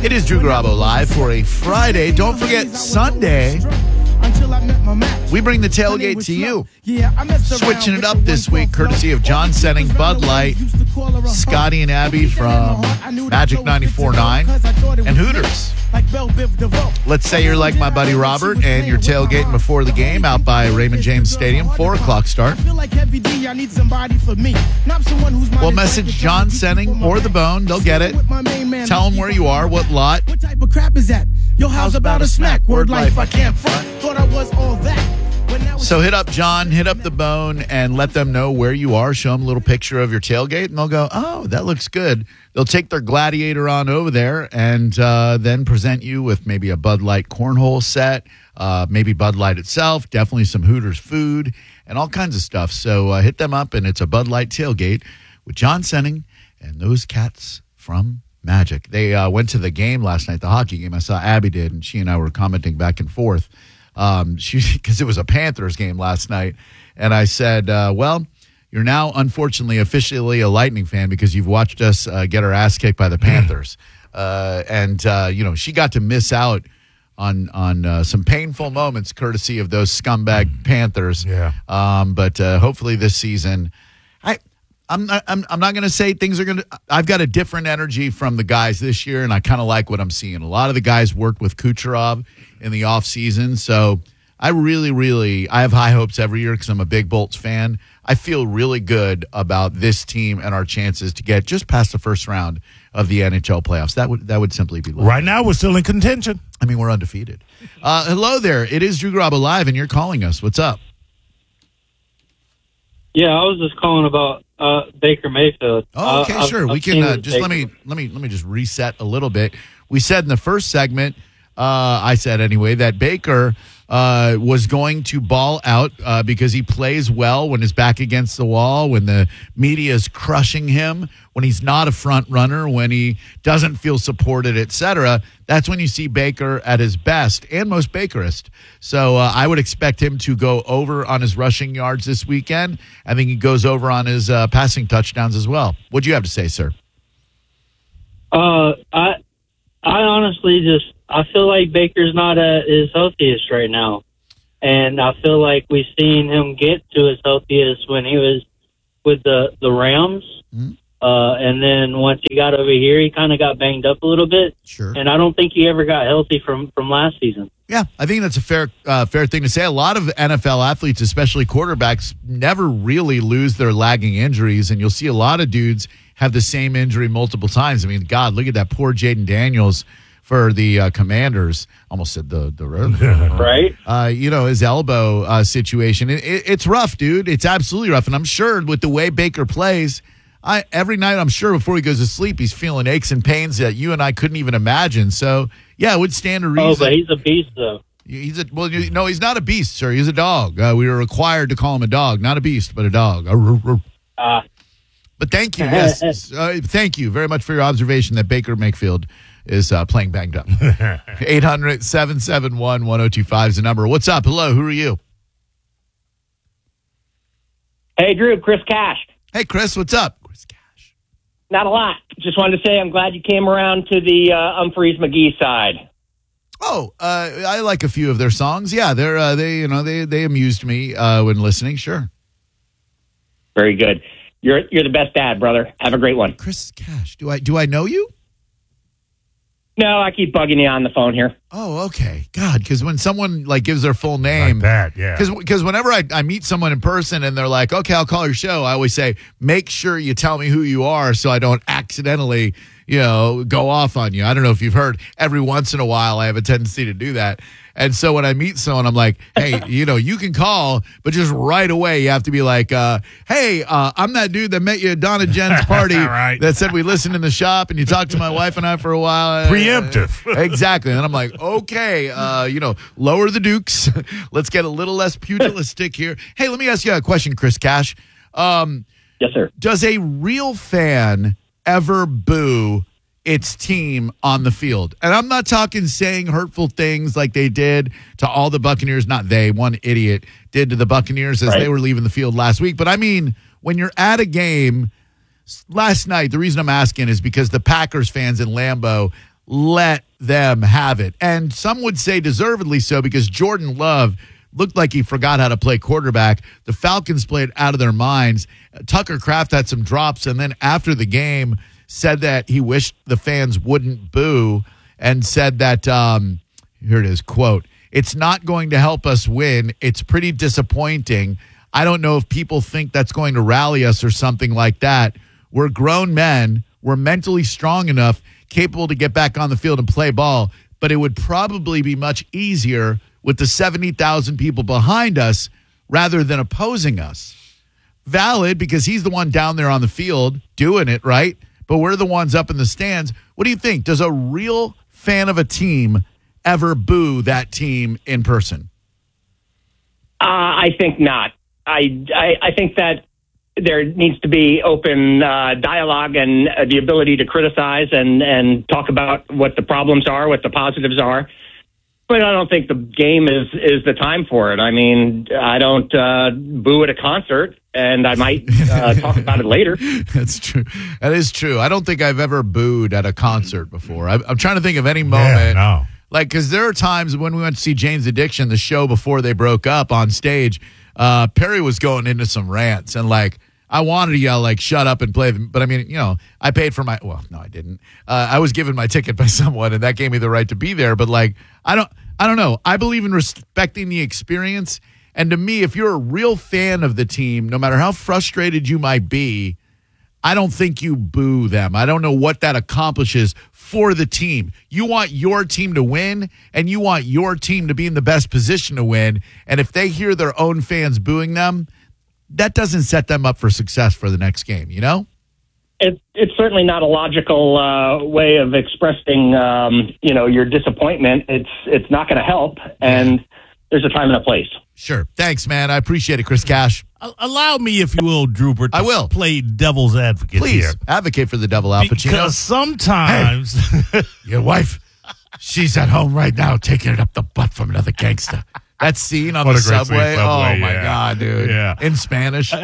It is Drew Garabo live for a Friday. Don't forget, Sunday, we bring the tailgate to you. Switching it up this week, courtesy of John Senning, Bud Light, Scotty and Abby from Magic 94.9, and Hooters. Let's say you're like my buddy Robert and you're tailgating before the game out by Raymond James Stadium, 4 o'clock start. Well, message John Senning or The Bone. They'll get it. Tell them where you are, what lot. What type of crap is that? Yo, how's about a smack? Word life, I can't front. Thought I was all that. So hit up John, hit up The Bone, and let them know where you are. Show them a little picture of your tailgate, and they'll go, oh, that looks good. They'll take their Gladiator on over there and then present you with maybe a Bud Light cornhole set, maybe Bud Light itself, definitely some Hooters food, and all kinds of stuff. So hit them up, and it's a Bud Light tailgate with John Senning and those cats from Magic. They went to the game last night, the hockey game. I saw Abby did, and she and I were commenting back and forth. Because it was a Panthers game last night. And I said, well, you're now unfortunately officially a Lightning fan because you've watched us get our ass kicked by the Panthers. She got to miss out on some painful moments courtesy of those scumbag Panthers. Yeah. But hopefully this season, I'm not going to say things are going to – I've got a different energy from the guys this year, and I kind of like what I'm seeing. A lot of the guys worked with Kucherov in the offseason, so I really I have high hopes every year because I'm a big Bolts fan. I feel really good about this team and our chances to get just past the first round of the NHL playoffs. That would simply be lovely. Right now, we're still in contention. I mean, we're undefeated. Hello there. It is Drew Garabo Live, and you're calling us. What's up? Yeah, I was just calling about Baker Mayfield. Oh, okay, sure. We can just let me just reset a little bit. We said in the first segment, I said anyway, that Baker was going to ball out because he plays well when his back against the wall, when the media is crushing him, when he's not a front runner, when he doesn't feel supported, etc. That's when you see Baker at his best and most Bakerist. So I would expect him to go over on his rushing yards this weekend. I think he goes over on his passing touchdowns as well. What do you have to say, sir? I honestly I feel like Baker's not at his healthiest right now. And I feel like we've seen him get to his healthiest when he was with the Rams. Mm-hmm. And then once he got over here, he kind of got banged up a little bit. Sure. And I don't think he ever got healthy from last season. Yeah, I think that's a fair thing to say. A lot of NFL athletes, especially quarterbacks, never really lose their lagging injuries. And you'll see a lot of dudes have the same injury multiple times. I mean, God, look at that poor Jaden Daniels for the Commanders. Almost said the right. His elbow situation. It's rough, dude. It's absolutely rough. And I'm sure with the way Baker plays, every night I'm sure before he goes to sleep, he's feeling aches and pains that you and I couldn't even imagine. So, yeah, it would stand to reason. Oh, but he's a beast, though. He's not a beast, sir. He's a dog. We were required to call him a dog. Not a beast, but a dog. But thank you. Yes. Thank you very much for your observation that Baker Mayfield is playing banged up. 800-771-1025 is the number. What's up? Hello, who are you? Hey, Drew, Chris Cash. Hey, Chris, what's up? Chris Cash. Not a lot. Just wanted to say I'm glad you came around to the Humphreys McGee side. Oh, I like a few of their songs. Yeah, they amused me when listening. Sure. Very good. You're the best dad, brother. Have a great one. Chris Cash. Do I know you? No, I keep bugging you on the phone here. Oh, okay. God, because when someone gives their full name, like that, yeah. Because whenever I meet someone in person and they're like, "Okay, I'll call your show," I always say, "Make sure you tell me who you are, so I don't accidentally, go off on you." I don't know if you've heard. Every once in a while, I have a tendency to do that. And so when I meet someone, I'm like, hey, you can call, but just right away you have to be like, hey, I'm that dude that met you at Donna Jen's party right. that said we listened in the shop and you talked to my wife and I for a while. Preemptive. Exactly. And then I'm like, okay, lower the dukes. Let's get a little less pugilistic here. Hey, let me ask you a question, Chris Cash. Yes, sir. Does a real fan ever boo its team on the field? And I'm not talking saying hurtful things like they did to all the Buccaneers. Not they, one idiot did to the Buccaneers as they were leaving the field last week. But I mean, when you're at a game last night, the reason I'm asking is because the Packers fans in Lambeau let them have it. And some would say deservedly so, because Jordan Love looked like he forgot how to play quarterback. The Falcons played out of their minds. Tucker Kraft had some drops, and then after the game said that he wished the fans wouldn't boo, and said that, here it is, quote, "It's not going to help us win. It's pretty disappointing. I don't know if people think that's going to rally us or something like that. We're grown men. We're mentally strong enough, capable to get back on the field and play ball, but it would probably be much easier with the 70,000 people behind us rather than opposing us." Valid, because he's the one down there on the field doing it, right? But we're the ones up in the stands. What do you think? Does a real fan of a team ever boo that team in person? I think not. I think that there needs to be open dialogue and the ability to criticize and talk about what the problems are, what the positives are. But I don't think the game is the time for it. I mean, I don't boo at a concert, and I might talk about it later. That's true. That is true. I don't think I've ever booed at a concert before. I'm trying to think of any moment. Yeah, no. Like, because there are times when we went to see Jane's Addiction, the show before they broke up on stage, Perry was going into some rants, and like, I wanted to yell, like, shut up and play. But I mean, you know, I paid for well, no, I didn't. I was given my ticket by someone, and that gave me the right to be there. But like, I don't know. I believe in respecting the experience. And to me, if you're a real fan of the team, no matter how frustrated you might be, I don't think you boo them. I don't know what that accomplishes for the team. You want your team to win, and you want your team to be in the best position to win. And if they hear their own fans booing them, that doesn't set them up for success for the next game, you know? It's certainly not a logical way of expressing, your disappointment. It's not going to help, and there's a time and a place. Sure. Thanks, man. I appreciate it, Chris Cash. Allow me, if you will, Drooper, to I will play devil's advocate Please, here. advocate for the devil, Al Pacino. Because sometimes Your wife, she's at home right now taking it up the butt from another gangster. That scene on What the a great subway. scene, Oh, my yeah. God, dude. Yeah. In Spanish.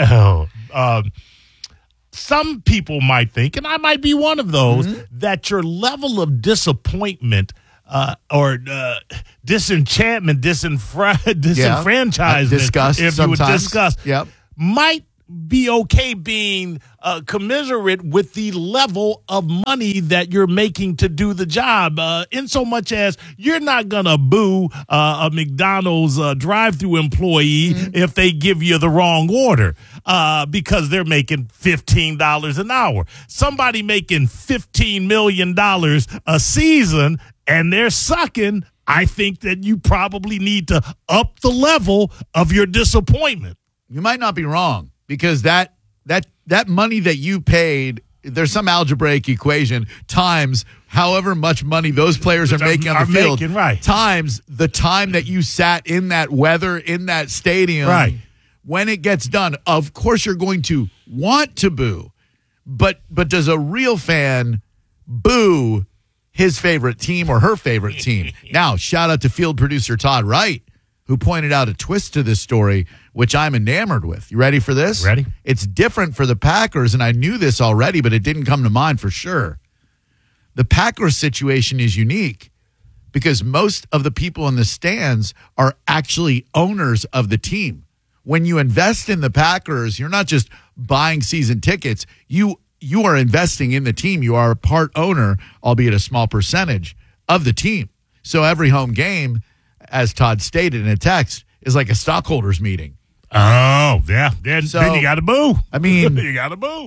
Some people might think, and I might be one of those, that your level of disappointment or disenchantment, disenfranchisement, Disgust if you would sometimes. discuss, Yep. might be okay being commiserate with the level of money that you're making to do the job, in so much as you're not going to boo a McDonald's drive-through employee if they give you the wrong order because they're making $15 an hour. Somebody making $15 million a season and they're sucking, I think that you probably need to up the level of your disappointment. You might not be wrong, because that money that you paid, there's some algebraic equation times however much money those players are making on the field, right, times the time that you sat in that weather in that stadium. Right. When it gets done, of course you're going to want to boo, but does a real fan boo his favorite team or her favorite team? Now, shout out to field producer Todd Wright, who pointed out a twist to this story, which I'm enamored with. You ready for this? Ready. It's different for the Packers, and I knew this already, but it didn't come to mind for sure. The Packers situation is unique because most of the people in the stands are actually owners of the team. When you invest in the Packers, you're not just buying season tickets. You are investing in the team. You are a part owner, albeit a small percentage, of the team. So every home game, as Todd stated in a text, is like a stockholders meeting. Oh, yeah. Then you got to boo. I mean, you got to boo.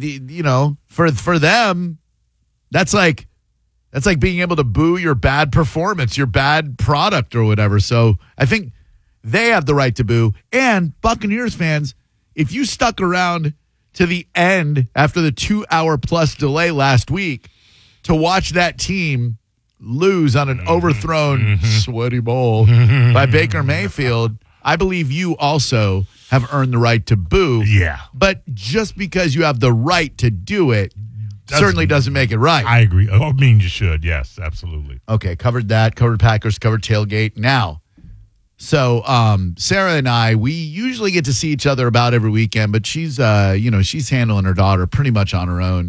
For them, that's like being able to boo your bad performance, your bad product or whatever. So I think they have the right to boo. And Buccaneers fans, if you stuck around to the end after the 2-hour plus delay last week to watch that team lose on an overthrown sweaty bowl by Baker Mayfield, I believe you also have earned the right to boo. Yeah. But just because you have the right to do it certainly doesn't make it right. I agree. I mean, you should. Yes, absolutely. Okay, covered that, covered Packers, covered tailgate. Now, so Sarah and I, we usually get to see each other about every weekend, but she's handling her daughter pretty much on her own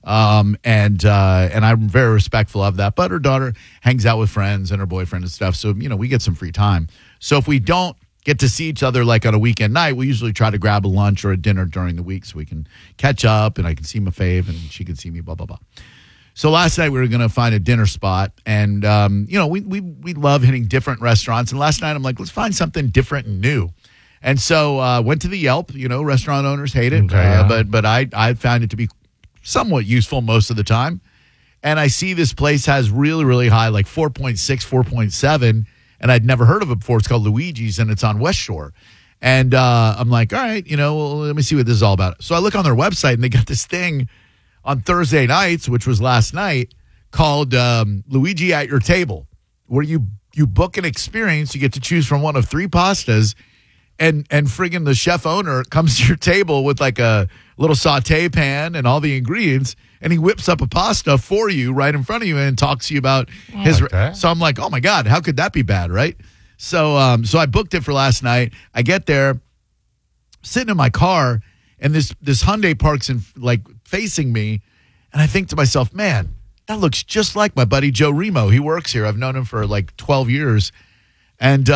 And I'm very respectful of that. But her daughter hangs out with friends and her boyfriend and stuff. So, we get some free time. So if we don't get to see each other like on a weekend night, we usually try to grab a lunch or a dinner during the week so we can catch up and I can see my fave and she can see me, blah, blah, blah. So last night we were going to find a dinner spot and, we love hitting different restaurants. And last night I'm like, let's find something different and new. And so went to the Yelp, restaurant owners hate it, but I found it to be somewhat useful most of the time. And I see this place has really, really high, like 4.6, 4.7. And I'd never heard of it before. It's called Luigi's, and it's on West Shore. And I'm like, all right, well, let me see what this is all about. So I look on their website, and they got this thing on Thursday nights, which was last night, called Luigi at Your Table, where you book an experience. You get to choose from one of 3 pastas, and friggin' the chef owner comes to your table with like a little saute pan and all the ingredients, and he whips up a pasta for you right in front of you and talks to you about his. So I'm like, oh my God, how could that be bad, right? So so I booked it for last night. I get there, sitting in my car, and this Hyundai parks in like facing me, and I think to myself, man, that looks just like my buddy Joe Remo. He works here. I've known him for like 12 years, and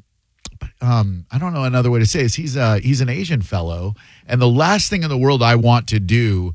I don't know another way to say this. He's an Asian fellow, and the last thing in the world I want to do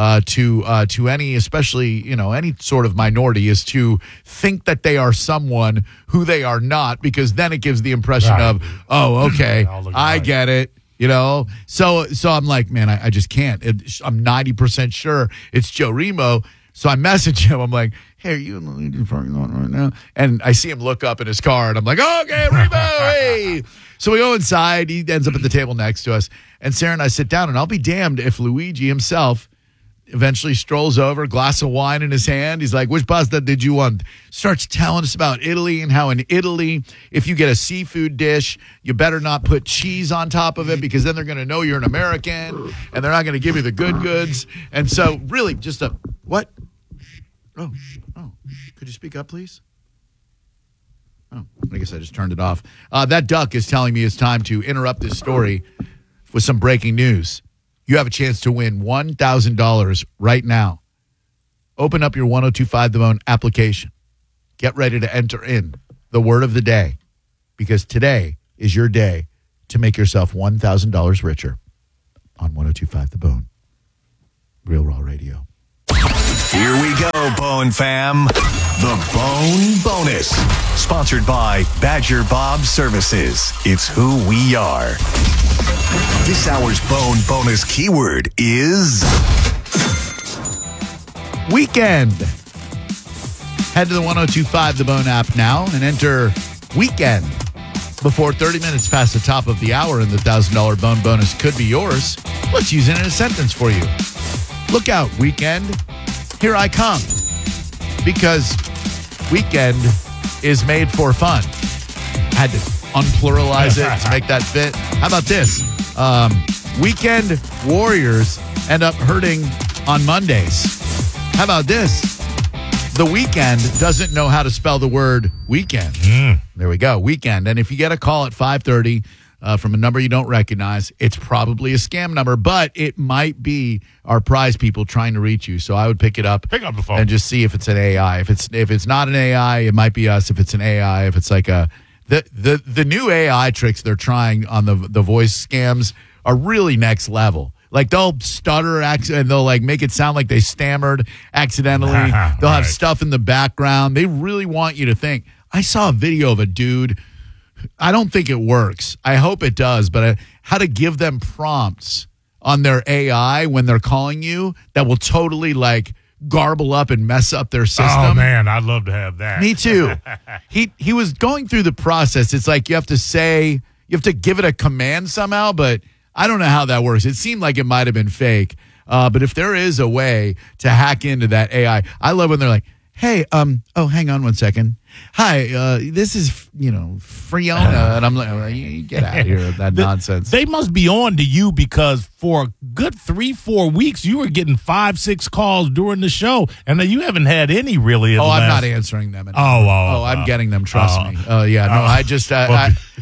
to any, especially any sort of minority, is to think that they are someone who they are not, because then it gives the impression of, oh, okay, I get it. So I'm like, man, I just can't. I'm 90% sure it's Joe Remo. So I message him. I'm like, hey, are you in the Legion parking lot right now? And I see him look up in his car, and I'm like, okay, Remo, hey. So we go inside. He ends up at the table next to us. And Sarah and I sit down, and I'll be damned if Luigi himself eventually strolls over, glass of wine in his hand. He's like, which pasta did you want? Starts telling us about Italy and how in Italy, if you get a seafood dish, you better not put cheese on top of it, because then they're going to know you're an American, and they're not going to give you the good goods. And so really just what? Oh, could you speak up, please? Oh, I guess I just turned it off. That duck is telling me it's time to interrupt this story with some breaking news. You have a chance to win $1,000 right now. Open up your 1025 The Bone application. Get ready to enter in the word of the day, because today is your day to make yourself $1,000 richer on 1025 The Bone. Real Raw Radio. Here we go, Bone fam. The Bone Bonus. Sponsored by Badger Bob Services. It's who we are. This hour's Bone Bonus keyword is weekend. Head to the 1025 The Bone app now and enter weekend before 30 minutes past the top of the hour, and the $1,000 Bone Bonus could be yours. Let's use it in a sentence for you. Look out, weekend. Here I come. Because weekend is made for fun. I had to unpluralize it to make that fit. How about this? Weekend warriors end up hurting on Mondays. How about this? The Weeknd doesn't know how to spell the word weekend. There we go, weekend. And if you get a call at 5:30 from a number you don't recognize, it's probably a scam number, but it might be our prize people trying to reach you. So I would pick it up. Pick up the phone and just see if it's an AI. If it's not an AI, it might be us. If it's an AI, if it's like the new AI tricks they're trying on the voice scams are really next level. Like they'll stutter and they'll like make it sound like they stammered accidentally. They'll have stuff in the background. They really want you to think. I saw a video of a dude. I don't think it works. I hope it does, but how to give them prompts on their AI when they're calling you that will totally like garble up and mess up their system. Oh man, I'd love to have that. Me too. He was going through the process. It's like you have to give it a command somehow, but I don't know how that works. It seemed like it might have been fake. But if there is a way to hack into that AI, I love when they're like, hey, hang on one second. Hi, this is, Friona. And I'm like, you get out of here with that nonsense. They must be on to you because for a good 3-4 weeks, you were getting 5-6 calls during the show. And you haven't had any really. I'm not answering them anymore. I'm getting them. Trust me. I just,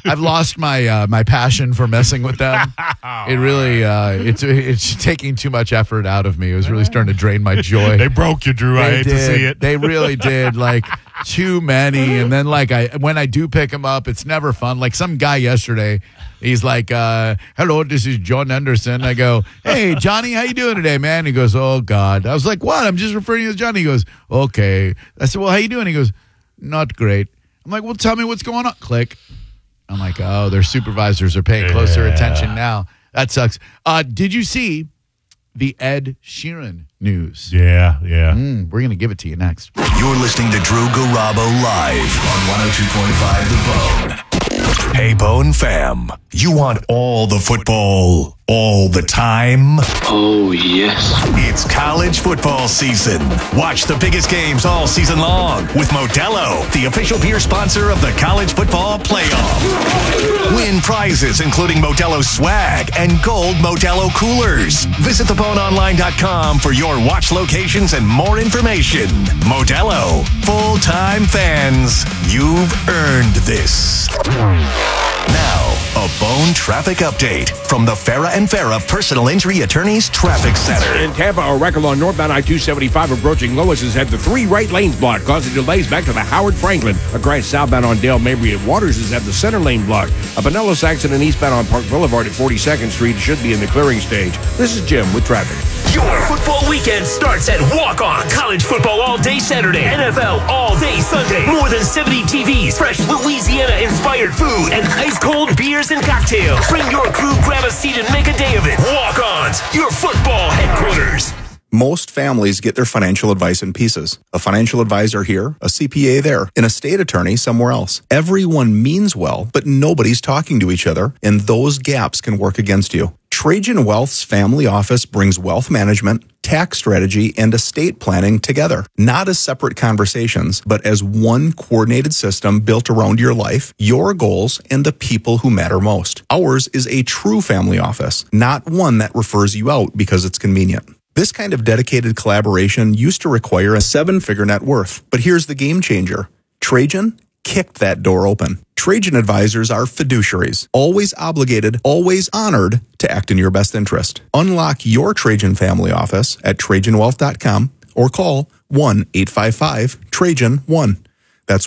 I've lost my my passion for messing with them. It really it's taking too much effort out of me. It was really starting to drain my joy. They broke you, Drew. I hate to see it. They really did. Like too many, and then like when I do pick them up, it's never fun. Like some guy yesterday, he's like, "Hello, this is John Anderson." I go, "Hey, Johnny, how you doing today, man?" He goes, "Oh God." I was like, "What?" I'm just referring you to Johnny. He goes, "Okay." I said, "Well, how you doing?" He goes, "Not great." I'm like, "Well, tell me what's going on." Click. I'm like, "Oh, their supervisors are paying closer attention now." That sucks. Did you see the Ed Sheeran news? Yeah. We're going to give it to you next. You're listening to Drew Garabo live on 102.5 The Bone. Hey, Bone fam, you want all the football all the time? Oh, yes. It's college football season. Watch the biggest games all season long with Modelo, the official beer sponsor of the College Football Playoff. Win prizes including Modelo swag and gold Modelo coolers. Visit theboneonline.com for your watch locations and more information. Modelo, full-time fans, you've earned this. Now, a Bone traffic update from the Farah and Farah Personal Injury Attorneys Traffic Center. In Tampa, a wreck along northbound I-275 approaching Lois has had the 3 right lanes blocked, causing delays back to the Howard Franklin. A crash southbound on Dale Mabry at Waters has had the center lane blocked. A Pinellas accident eastbound on Park Boulevard at 42nd Street should be in the clearing stage. This is Jim with traffic. Your football weekend starts at Walk-On. College football all day Saturday. NFL all day Sunday. More than 70 TVs, fresh Louisiana-inspired food, and ice-cold beers and cocktails. Bring your crew, grab a seat, and make a day of it. Walk-Ons, your football headquarters. Most families get their financial advice in pieces. A financial advisor here, a CPA there, an estate attorney somewhere else. Everyone means well, but nobody's talking to each other, and those gaps can work against you. Trajan Wealth's family office brings wealth management, tax strategy, and estate planning together, not as separate conversations, but as one coordinated system built around your life, your goals, and the people who matter most. Ours is a true family office, not one that refers you out because it's convenient. This kind of dedicated collaboration used to require a 7-figure net worth, but here's the game changer. Trajan kicked that door open. Trajan advisors are fiduciaries, always obligated, always honored to act in your best interest. Unlock your Trajan family office at TrajanWealth.com or call 1-855-TRAJAN-1. That's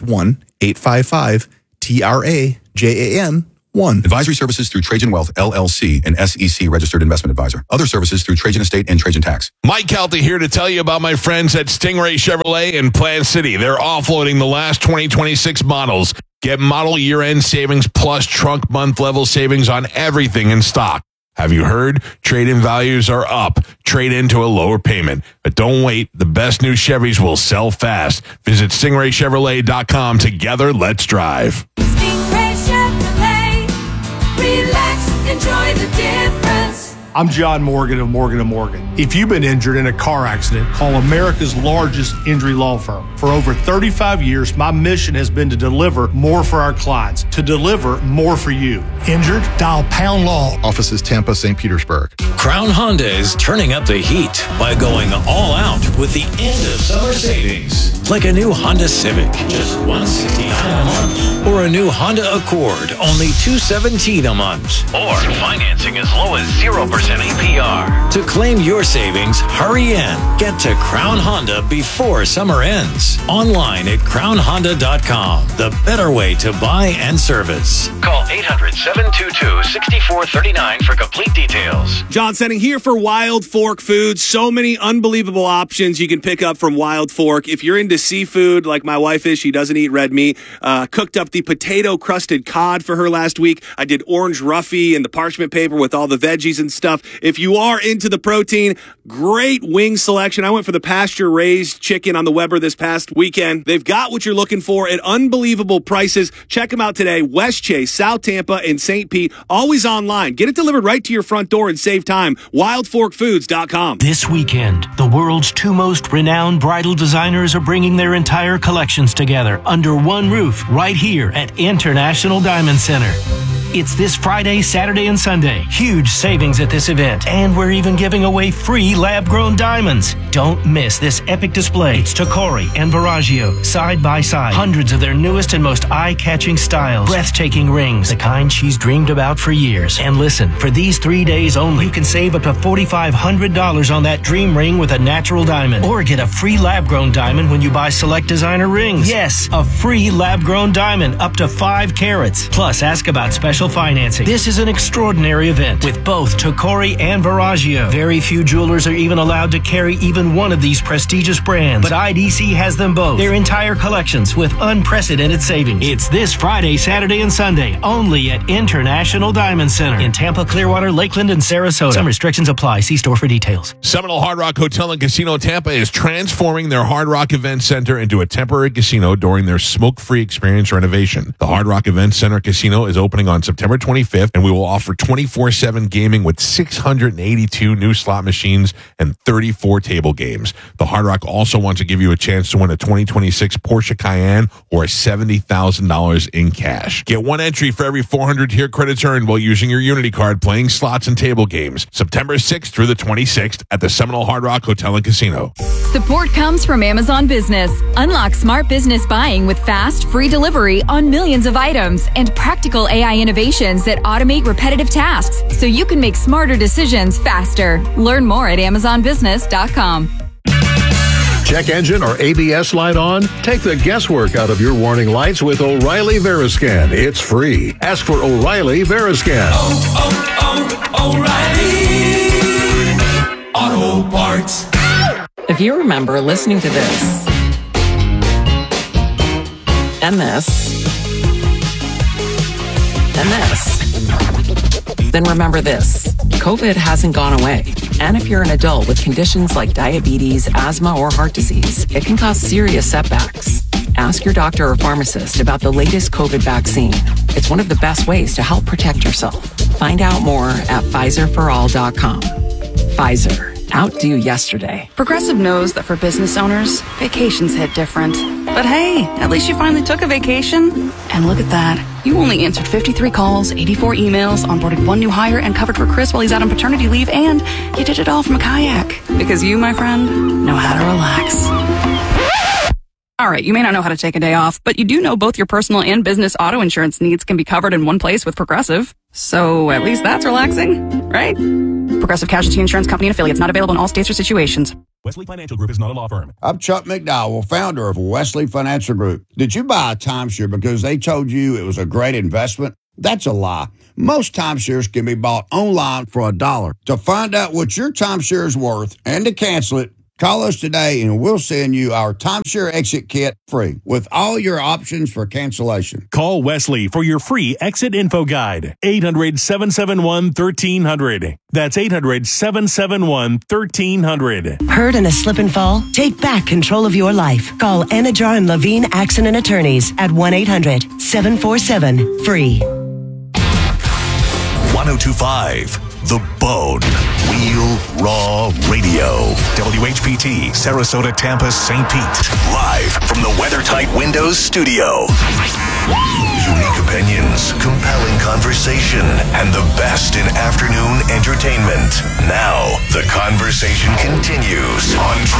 1-855-TRAJAN-1. Advisory services through Trajan Wealth, LLC, an SEC registered investment advisor. Other services through Trajan Estate and Trajan Tax. Mike Calta here to tell you about my friends at Stingray Chevrolet in Plant City. They're offloading the last 2026 models. Get model year-end savings plus trunk month level savings on everything in stock. Have you heard? Trade-in values are up. Trade into a lower payment. But don't wait. The best new Chevys will sell fast. Visit StingrayChevrolet.com. Together, let's drive. Stingray Chevrolet. Relax, enjoy the difference. I'm John Morgan of Morgan & Morgan. If you've been injured in a car accident, call America's largest injury law firm. For over 35 years, my mission has been to deliver more for our clients, to deliver more for you. Injured? Dial Pound Law. Offices Tampa, St. Petersburg. Crown Honda is turning up the heat by going all out with the end of summer savings. Like a new Honda Civic, just $169 a month. Or a new Honda Accord, only $217 a month. Or financing as low as 0% APR. To claim your savings, hurry in. Get to Crown Honda before summer ends. Online at crownhonda.com. The better way to buy and service. Call 800-722-6439 for complete details. John Setting here for Wild Fork Foods. So many unbelievable options you can pick up from Wild Fork. If you're into seafood, like my wife is, she doesn't eat red meat. Cooked up the potato-crusted cod for her last week. I did orange roughy and the parchment paper with all the veggies and stuff. If you are into the protein, great wing selection. I went for the pasture-raised chicken on the Weber this past weekend. They've got what you're looking for at unbelievable prices. Check them out today. West Chase, South Tampa, and St. Pete. Always online. Get it delivered right to your front door and save time. WildForkFoods.com. This weekend, the world's 2 most renowned bridal designers are bringing their entire collections together under one roof right here at International Diamond Center. It's this Friday, Saturday, and Sunday. Huge savings at this event. And we're even giving away free lab-grown diamonds. Don't miss this epic display. It's Tocori and Verragio, side by side. Hundreds of their newest and most eye-catching styles. Breathtaking rings, the kind she's dreamed about for years. And listen, for these 3 days only, you can save up to $4,500 on that dream ring with a natural diamond. Or get a free lab-grown diamond when you buy select designer rings. Yes, a free lab-grown diamond up to 5 carats. Plus, ask about special financing. This is an extraordinary event with both Tocori and Verragio. Very few jewelers are even allowed to carry even one of these prestigious brands, but IDC has them both. Their entire collections with unprecedented savings. It's this Friday, Saturday, and Sunday, only at International Diamond Center in Tampa, Clearwater, Lakeland, and Sarasota. Some restrictions apply. See store for details. Seminole Hard Rock Hotel and Casino Tampa is transforming their Hard Rock Event Center into a temporary casino during their smoke-free experience renovation. The Hard Rock Event Center Casino is opening on September 25th, and we will offer 24/7 gaming with 682 new slot machines and 34 table games. The Hard Rock also wants to give you a chance to win a 2026 Porsche Cayenne or $70,000 in cash. Get one entry for every 400 tier credits earned while using your Unity card playing slots and table games. September 6th through the 26th at the Seminole Hard Rock Hotel and Casino. Support comes from Amazon Business. Unlock smart business buying with fast, free delivery on millions of items and practical AI innovations that automate repetitive tasks so you can make smarter decisions faster. Learn more at AmazonBusiness.com. Check engine or ABS light on? Take the guesswork out of your warning lights with O'Reilly Veriscan. It's free. Ask for O'Reilly Veriscan. O'Reilly Auto Parts. If you remember listening to this, and this, and this, then remember this. COVID hasn't gone away. And if you're an adult with conditions like diabetes, asthma, or heart disease, it can cause serious setbacks. Ask your doctor or pharmacist about the latest COVID vaccine. It's one of the best ways to help protect yourself. Find out more at PfizerForAll.com. Pfizer. Outdo yesterday. Progressive knows that for business owners, vacations hit different. But hey, at least you finally took a vacation. And look at that. You only answered 53 calls, 84 emails, onboarded one new hire, and covered for Chris while he's out on paternity leave, and you did it all from a kayak. Because you, my friend, know how to relax. All right, you may not know how to take a day off, but you do know both your personal and business auto insurance needs can be covered in one place with Progressive. So at least that's relaxing, right? Progressive Casualty Insurance Company and affiliates, not available in all states or situations. Wesley Financial Group is not a law firm. I'm Chuck McDowell, founder of Wesley Financial Group. Did you buy a timeshare because they told you it was a great investment? That's a lie. Most timeshares can be bought online for $1. To find out what your timeshare is worth and to cancel it, call us today and we'll send you our timeshare exit kit free with all your options for cancellation. Call Wesley for your free exit info guide. 800-771-1300. That's 800-771-1300. Hurt in a slip and fall? Take back control of your life. Call Anajar and Levine Accident Attorneys at 1-800-747-FREE. 1025 The Bone. Wheel Raw Radio. WHPT, Sarasota, Tampa, St. Pete. Live from the WeatherTight Windows studio. Unique opinions, compelling conversation, and the best in afternoon entertainment. Now, the conversation continues on